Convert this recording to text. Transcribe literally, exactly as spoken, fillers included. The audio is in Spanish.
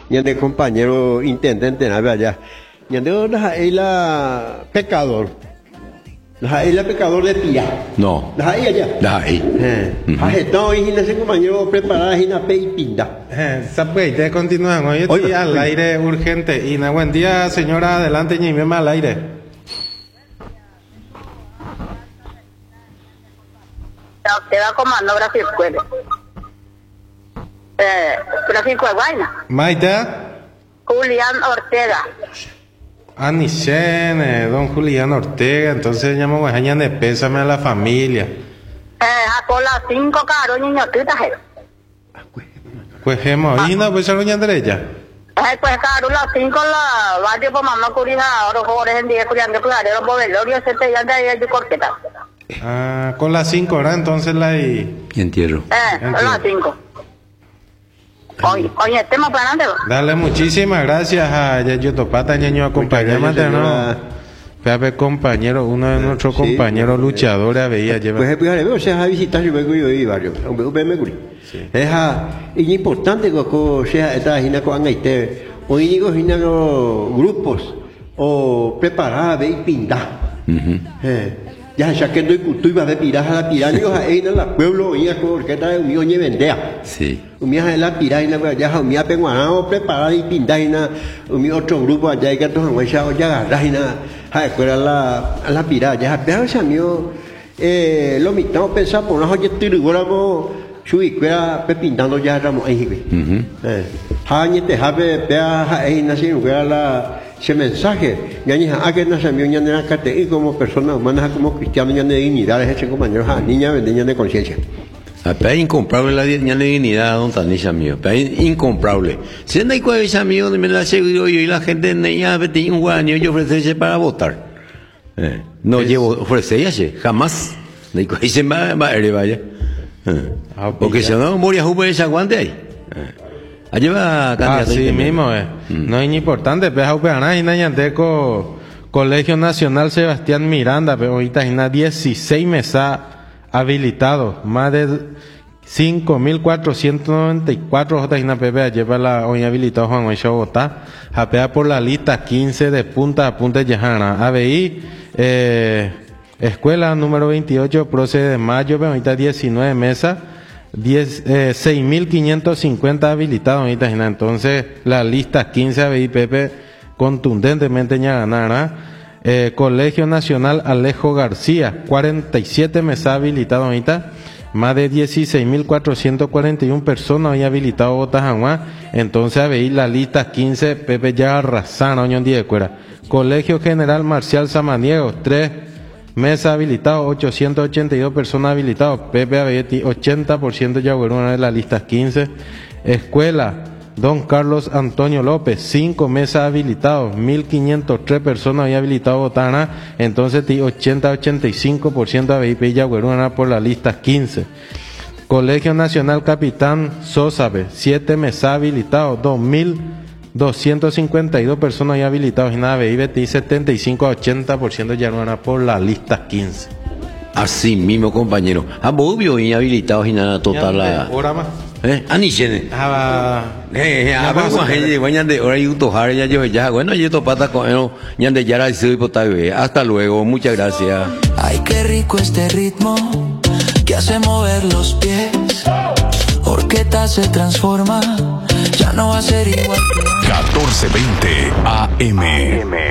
ñande compañero intendente nave allá. Ñande la la pecador. La la pecador de tía. No. La ahí allá. La ahí. Eh. Ah, esto y ese compañero preparada y na pe y pinda. Eh, Sapueite, continuamos. Hoy estoy Oiga, al oiga. aire urgente. Y na, buen día, señora, adelante, y mi al aire. Te va comando Brasil Cuele. Eh, Brasil Cuevaina. Maita, Julián Ortega. Anishen, eh, don Julián Ortega. Entonces llamo Guajaña de pésame a la familia. Eh, a con las cinco caro niño tita je. Pues hemos y no pues a doña derecha. Eh, pues caro las cinco la barrio por mamá curija ahora jóvenes en día cuidando cuidar los bovelorios se te ya de de corqueta. Ah, con las cinco horas entonces la y Entierro. Eh, Entiendo. las cinco. Oye, oye, estemos para adelante. dale muchísimas gracias a Yayo Topata, ñaño acompañamos gracias, no. señora. Pepe compañero, uno de nuestros Sí. compañeros luchadores veía lleva. Pues pues o sea, a visitar yo vengo yo y varios. Un un me curi. Es a es importante que co sea esta hina con angaite. Hoy digo hina los grupos o preparar ve y pintar. Ujú. Eh, ya ya que doy culto iba de pirar a la pirámide ahí en la pueblo y a porque está un mío vendea. Sí. Un mío de la pirámide ya un mío penguanado preparar y pintar y na un mío otro grupo allá que todos han echado ya agarrar y na a escuela la a la pirámide ya pero ese mío eh lo mitad pensar por una joya tirigóramo su escuela pintando ya ramo ahí Ujú. eh ha ni te habe pea ahí nací en la ese mensaje ya ni a que no se me ñan de cate y como personas humanas como cristianos ñan de dignidad ese compañero ja niña vendeñan de conciencia. Pero es incomparable la ña de dignidad, don Tanisha mío. Pero es incomparable. Si no hay cuál mío, me la aseguro yo y la gente ya tiene un guaño y ofrecerse para votar. Eh, no Es- llevo ofrecerse, jamás. No hay cuál se va a ir, vaya. Eh, Ah, porque pilla. si no, moría jugo ese aguante ahí. Eh, allí va candidato Así intermedio. mismo es. No es importante, pero apenas y nañanteco Colegio Nacional Sebastián Miranda, pero ahorita hay dieciséis mesas habilitados, más de cinco mil cuatrocientos noventa y cuatro J I N A P P lleva la hoy habilitado Juan Juan Bogotá, japea por la lista quince de punta a punta de Yajana, A B I, eh, escuela número veintiocho, procede de mayo, pero ahorita diecinueve mesas, diez, eh, seis mil quinientos cincuenta habilitados ahorita, entonces la lista quince A B I P P contundentemente ya ganará. Eh, Colegio Nacional Alejo García, cuarenta y siete mesas habilitadas ahorita, más de dieciséis mil cuatrocientos cuarenta y una personas hoy habilitado Botajanguá, entonces a ver la lista quince, Pepe ya arrasaron hoy en día de cuera. Colegio General Marcial Samaniego, tres mesas habilitadas, ochocientos ochenta y dos personas habilitadas, Pepe Abeti, ochenta por ciento ya fueron de la lista quince. Escuela Don Carlos Antonio López, cinco mesas habilitados, mil quinientos tres personas había habilitado Botana, entonces ochenta a ochenta y cinco por ciento de I P ya fueron por la lista quince. Colegio Nacional Capitán Sosabe, siete mesas habilitados, dos mil doscientos cincuenta y dos personas había habilitados y nada, I B T setenta y cinco a ochenta por ciento ya no por la lista quince. Así mismo, compañero. Ambos obvio inhabilitados y nada total. La... Hora más. ¿Eh? Anishen. Ah, Eh, Ya a vamos ver, a gente, ver. vayan de ahora y utojar ya yo ya. Bueno, yo topata con él, ya de yara y soy potabe. Hasta luego, muchas gracias. Ay, qué rico este ritmo que hace mover los pies. Orquesta se transforma, ya no va a ser igual. catorce veinte A M.